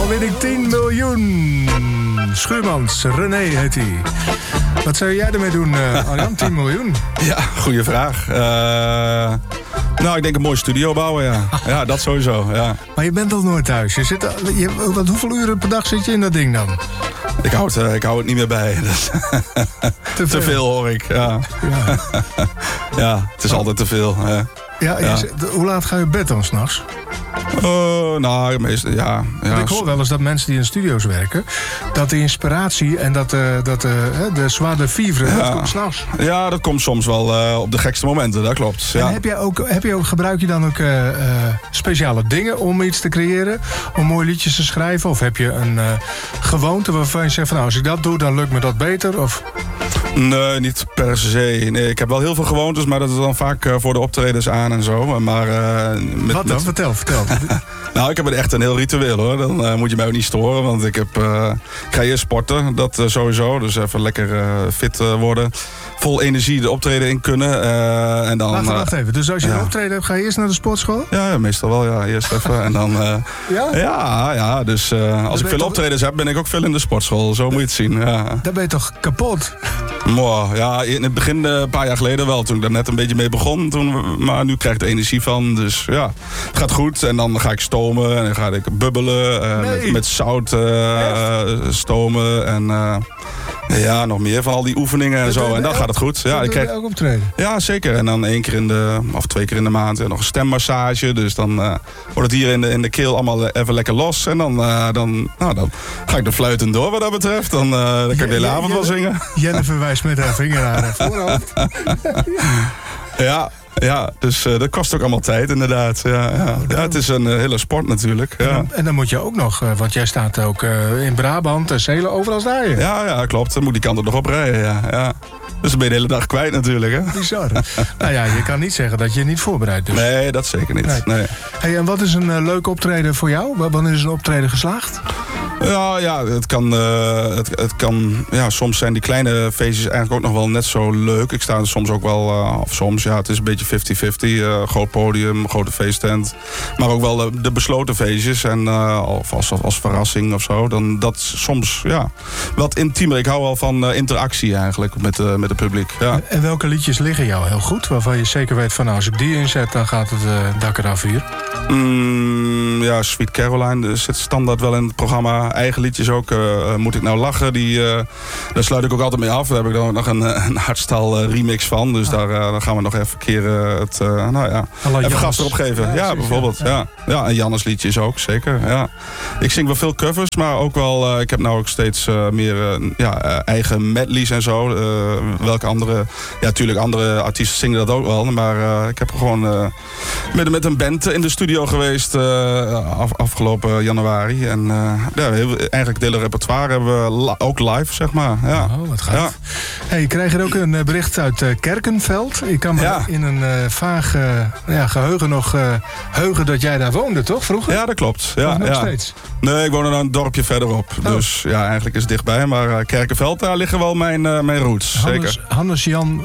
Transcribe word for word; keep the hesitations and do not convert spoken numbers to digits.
win ik tien miljoen. Schuurmans, René heet hij. Wat zou jij ermee doen, uh, Arjan? tien miljoen? Ja, goede vraag. Uh, nou, ik denk een mooie studio bouwen, ja. Ja, dat sowieso, ja. Maar je bent al nooit thuis. Je zit, je, wat, hoeveel uren per dag zit je in dat ding dan? Ik hou het, uh, ik hou het niet meer bij. Dus te, te veel hoor ik, ja. Ja, ja het is oh. altijd te veel. Hè. Ja, ja. Zit, hoe laat ga je op bed dan s'nachts? Uh, nou, meestal, ja. ja. Ik hoor wel eens dat mensen die in studio's werken, dat de inspiratie en dat, uh, dat uh, de joie de vivre, ja. dat komt s'nachts. Ja, dat komt soms wel uh, op de gekste momenten, dat klopt. Ja. En heb jij ook, heb je ook, gebruik je dan ook uh, uh, speciale dingen om iets te creëren? Om mooie liedjes te schrijven? Of heb je een uh, gewoonte waarvan je zegt van nou, als ik dat doe, dan lukt me dat beter? Of... Nee, niet per se. Nee, ik heb wel heel veel gewoontes, maar dat is dan vaak uh, voor de optredens aan en zo. Maar, uh, met, Wat dan? Met... Vertel, vertel. Nou, ik heb het echt een heel ritueel hoor. Dan uh, moet je mij ook niet storen, want ik, heb, uh, ik ga eerst sporten, dat uh, sowieso. Dus even lekker uh, fit uh, worden. Vol energie de optreden in kunnen. Uh, en dan, wacht, wacht even. Dus als je ja. een optreden hebt, ga je eerst naar de sportschool? Ja, ja meestal wel. Ja. Eerst even. En dan, uh, ja? Ja, ja. Dus uh, als ik veel toch... optredens heb, ben ik ook veel in de sportschool. Zo moet je het zien. Ja. Dan ben je toch kapot? Mooi, ja, in het begin, uh, een paar jaar geleden wel. Toen ik daar net een beetje mee begon. Toen, maar nu krijg ik er energie van. Dus ja, het gaat goed. En dan ga ik stomen. En dan ga ik bubbelen. Uh, nee. met, met zout uh, stomen. En uh, ja, nog meer van al die oefeningen en zo. En dan gaat het goed. Ja, ik krijg... ook optreden? Ja, zeker. En dan één keer in de, of twee keer in de maand nog een stemmassage. Dus dan uh, wordt het hier in de, in de keel allemaal even lekker los. En dan, uh, dan, nou, dan ga ik de fluitend door wat dat betreft. Dan, uh, dan kan ik de hele avond wel zingen. Jennifer wijst met haar vinger naar haar voorhoofd. Ja. Ja, dus uh, dat kost ook allemaal tijd, inderdaad. Ja, ja. Nou, ja, het is een uh, hele sport natuurlijk. Ja. En, dan, en dan moet je ook nog, uh, want jij staat ook uh, in Brabant, en Zeelen, overal sta je. Ja, ja, klopt. Dan moet die kant er nog op rijden, ja. ja. Dus dan ben je de hele dag kwijt natuurlijk, hè. Bizar. Nou ja, je kan niet zeggen dat je niet voorbereid bent. Dus. Nee, dat zeker niet. Nee. Nee. Hey, en wat is een uh, leuk optreden voor jou? Wanneer is een optreden geslaagd? Ja, ja, het kan, uh, het, het kan, ja, soms zijn die kleine feestjes eigenlijk ook nog wel net zo leuk. Ik sta er soms ook wel, uh, of soms, ja, het is een beetje fifty fifty. Uh, groot podium, grote feesttent. Maar ook wel de, de besloten feestjes. En uh, of als, als, als verrassing of zo. Dan dat soms, ja, wat intiemer. Ik hou wel van uh, interactie eigenlijk met, uh, met het publiek. Ja. En welke liedjes liggen jou heel goed? Waarvan je zeker weet van, nou, als ik die inzet, dan gaat het uh, dak eraf hier. Mm, ja, Sweet Caroline zit standaard wel in het programma. Eigen liedjes ook. Uh, Moet ik nou lachen? Die, uh, daar sluit ik ook altijd mee af. Daar heb ik dan ook nog een, een hardstyle uh, remix van. Dus ah. daar, uh, daar gaan we nog even een keer uh, het, uh, nou ja, even Jannes. Gas erop geven. Ja, ja bijvoorbeeld. Ja. Ja. Ja, en Jannes liedjes ook, zeker. Ja. Ik zing wel veel covers, maar ook wel, uh, ik heb nou ook steeds uh, meer uh, ja, uh, eigen medleys en zo. Uh, welke andere, ja, natuurlijk andere artiesten zingen dat ook wel. Maar uh, ik heb gewoon uh, met, met een band in de studio geweest uh, af, afgelopen januari. En uh, ja, heel, eigenlijk het hele repertoire hebben we la, ook live, zeg maar. Ja. Oh, wat gaaf. Ja. Hey, ik krijg er ook een uh, bericht uit uh, Kerkenveld. Ik kan me ja. in een uh, vaag uh, ja, geheugen nog uh, heugen dat jij daar woonde, toch, vroeger? Ja, dat klopt. Ja, of nog ja. steeds? Nee, ik woon er een dorpje verderop. Oh. Dus ja, eigenlijk is het dichtbij. Maar uh, Kerkenveld, daar liggen wel mijn, uh, mijn roots. Hannes, zeker. Hannes Jan